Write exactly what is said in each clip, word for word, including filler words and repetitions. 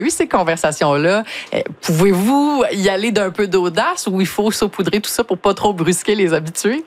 eu ces conversations-là. Pouvez-vous y aller d'un peu d'audace ou il faut saupoudrer tout ça pour pas trop brusquer les habitués?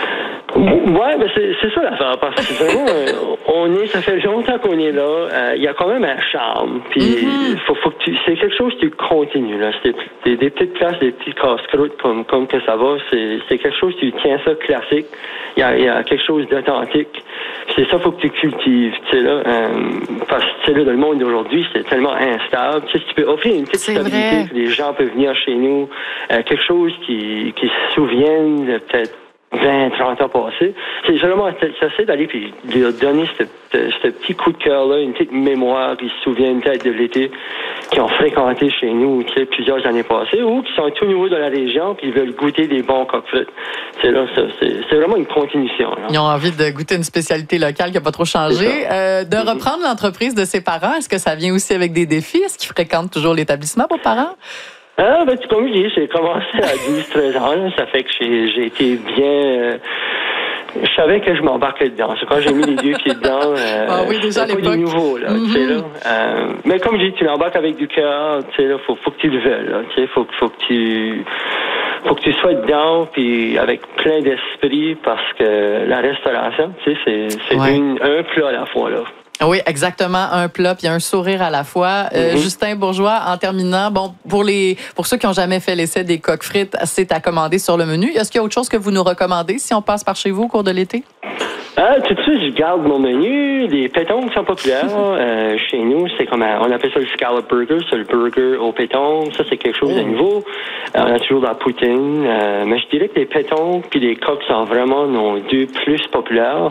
Ouais, ben c'est, c'est ça l'affaire, parce que vraiment, on est, ça fait longtemps qu'on est là. Il euh, y a quand même un charme. Puis, mm-hmm. faut, faut que tu, c'est quelque chose qui continue là. C'est des, des petites places, des petites casse-croûtes comme, comme que ça va. C'est, c'est quelque chose tu tiens ça classique. Il y a, y a quelque chose d'authentique. C'est ça, faut que tu cultives, tu sais là. Euh, parce que tu sais là, dans le monde d'aujourd'hui, c'est tellement instable. Tu sais, si tu peux offrir une petite c'est stabilité, vrai. que les gens peuvent venir chez nous, euh, quelque chose qui, qui se souviennent de peut-être vingt, trente ans passés. C'est vraiment, ça c'est d'aller puis leur donner ce, ce petit coup de cœur-là, une petite mémoire qui se souviennent peut-être de l'été, qui ont fréquenté chez nous, tu sais, plusieurs années passées, ou qui sont tout nouveaux dans la région puis ils veulent goûter des bons cockflits. C'est là, ça, c'est, c'est vraiment une continuation. Là. Ils ont envie de goûter une spécialité locale qui n'a pas trop changé. Euh, de mm-hmm. reprendre l'entreprise de ses parents, est-ce que ça vient aussi avec des défis? Est-ce qu'ils fréquentent toujours l'établissement, vos parents? Ah, ben, comme je dis, j'ai commencé à douze treize ans, là. Ça fait que j'ai, j'ai été bien, euh, je savais que je m'embarquais dedans. C'est quand j'ai mis les deux pieds dedans, euh, ah oui, déjà à l'époque. Pas du nouveau, là, mm-hmm. tu sais, là. Euh, mais comme je dis, tu l'embarques avec du cœur, tu sais, là, faut, faut que tu le veuilles, là, tu sais, faut, faut que tu, faut que tu sois dedans, puis avec plein d'esprit, parce que la restauration, tu sais, c'est, c'est ouais. une, un plat à la fois, là. Oui, exactement, un plat puis un sourire à la fois. Euh, mm-hmm. Justin Bourgeois, en terminant, bon, pour les pour ceux qui n'ont jamais fait l'essai des coques frites, c'est à commander sur le menu. Est-ce qu'il y a autre chose que vous nous recommandez si on passe par chez vous au cours de l'été? Ah, tout de suite, je garde mon menu. Les pétons sont populaires. euh, chez nous, c'est comme un, on appelle ça le scallop burger, c'est le burger au péton. Ça, c'est quelque chose de nouveau. Euh, on a toujours la poutine. Euh, mais je dirais que les pétons puis les coques sont vraiment nos deux plus populaires.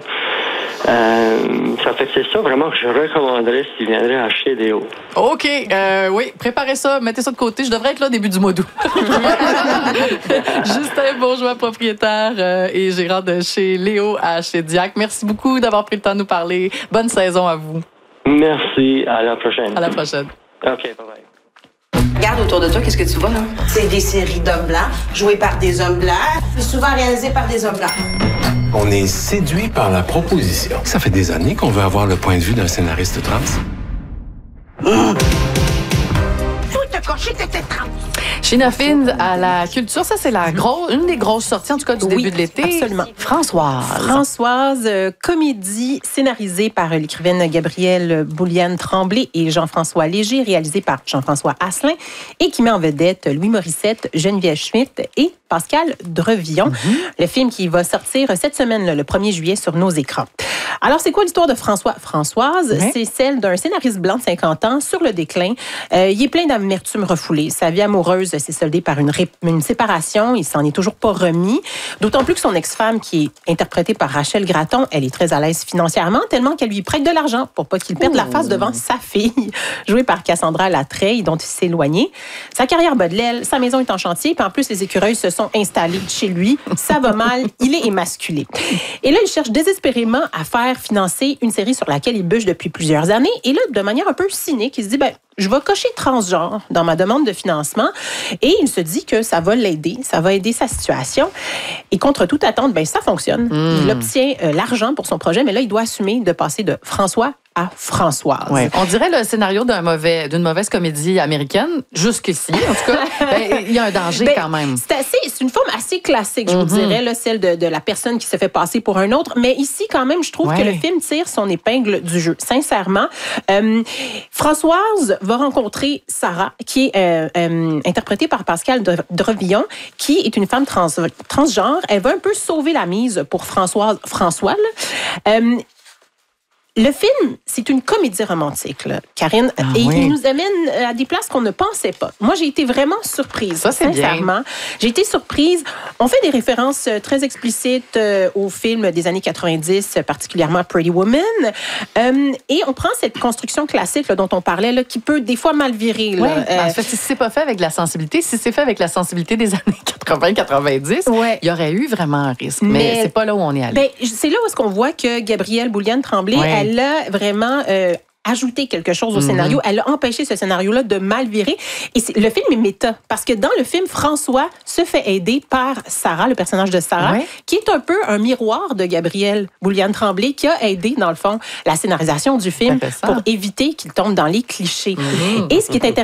Euh, ça fait que c'est ça vraiment que je recommanderais si tu viendrais acheter Léo. OK. Euh, oui, préparez ça, mettez ça de côté. Je devrais être là au début du mois d'août. Justin Bourgeois, propriétaire euh, et gérant de chez Léo à Shediac. Merci beaucoup d'avoir pris le temps de nous parler. Bonne saison à vous. Merci. À la prochaine. À la prochaine. OK, bye-bye. Regarde autour de toi, qu'est-ce que tu vois, là? C'est des séries d'hommes blancs, jouées par des hommes blancs, et souvent réalisées par des hommes blancs. On est séduit par la proposition. Ça fait des années qu'on veut avoir le point de vue d'un scénariste trans. Mmh. Faut te cocher tes trans. Sheena Finn à la culture, ça c'est la grosse, une des grosses sorties en tout cas du oui, début de l'été. Absolument. Françoise. Françoise, euh, comédie scénarisée par l'écrivaine Gabrielle Bouliane-Tremblay et Jean-François Léger, réalisée par Jean-François Asselin et qui met en vedette Louis Morissette, Geneviève Schmidt et Pascal Drevillon. Mm-hmm. Le film qui va sortir cette semaine, le premier juillet, sur nos écrans. Alors, c'est quoi l'histoire de François? Françoise, mm-hmm. c'est celle d'un scénariste blanc de cinquante ans sur le déclin. Euh, il est plein d'amertume refoulée. Sa vie amoureuse s'est soldée par une, ré- une séparation. Il s'en est toujours pas remis. D'autant plus que son ex-femme, qui est interprétée par Rachel Gratton, elle est très à l'aise financièrement, tellement qu'elle lui prête de l'argent pour pas qu'il perde Ouh. la face devant sa fille, jouée par Cassandra Latreille, dont il s'est éloigné. Sa carrière bat de l'aile, sa maison est en chantier, puis en plus, les écureuils se sont installés chez lui. Ça va mal, il est émasculé. Et là, il cherche désespérément à faire financer une série sur laquelle il bûche depuis plusieurs années. Et là, de manière un peu cynique, il se dit, ben, je vais cocher transgenre dans ma demande de financement. Et il se dit que ça va l'aider, ça va aider sa situation. Et contre toute attente, ben, ça fonctionne. Mmh. Il obtient euh, l'argent pour son projet, mais là, il doit assumer de passer de François à Françoise. Ouais. On dirait le scénario d'un mauvais, d'une mauvaise comédie américaine, jusqu'ici. En tout cas, ben, il y a un danger ben, quand même. C'est, assez, c'est une forme assez classique, je mm-hmm. vous dirais, là, celle de, de la personne qui se fait passer pour un autre. Mais ici, quand même, je trouve ouais. que le film tire son épingle du jeu. Sincèrement, euh, Françoise va rencontrer Sarah, qui est euh, euh, interprétée par Pascal Drevillon, qui est une femme trans, transgenre. Elle va un peu sauver la mise pour Françoise, François. Euh, Le film, c'est une comédie romantique, là, Karine, ah, et oui. il nous amène à des places qu'on ne pensait pas. Moi, j'ai été vraiment surprise, ça, c'est sincèrement. Bien. J'ai été surprise. On fait des références très explicites euh, aux films des années quatre-vingt-dix, particulièrement Pretty Woman, euh, et on prend cette construction classique là, dont on parlait, là, qui peut des fois mal virer. Là. Ouais, euh, en fait, si c'est pas fait avec la sensibilité, si c'est fait avec la sensibilité des années quatre-vingts quatre-vingt-dix, ouais. il y aurait eu vraiment un risque. Mais, mais c'est pas là où on est allé. Ben, c'est là où est-ce qu'on voit que Gabrielle Bouliane-Tremblay, ouais. elle a vraiment euh, ajouté quelque chose au Mm-hmm. scénario. Elle a empêché ce scénario-là de mal virer. Et c'est, le film est méta, parce que dans le film, François se fait aider par Sarah, le personnage de Sarah, Ouais. qui est un peu un miroir de Gabrielle Bouliane-Tremblay, qui a aidé, dans le fond, la scénarisation du film Ça fait ça. pour éviter qu'il tombe dans les clichés. Mm-hmm. Et ce qui est intéressant,